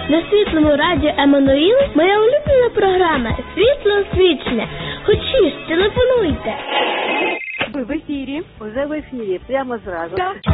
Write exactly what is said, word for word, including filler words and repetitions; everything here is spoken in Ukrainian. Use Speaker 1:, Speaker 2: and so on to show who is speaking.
Speaker 1: На світлому радіо Еммануїл моя улюблена програма «Світло освічення». Хочеш, телефонуйте.
Speaker 2: Ви в ефірі.
Speaker 3: Уже в ефірі, прямо зразу.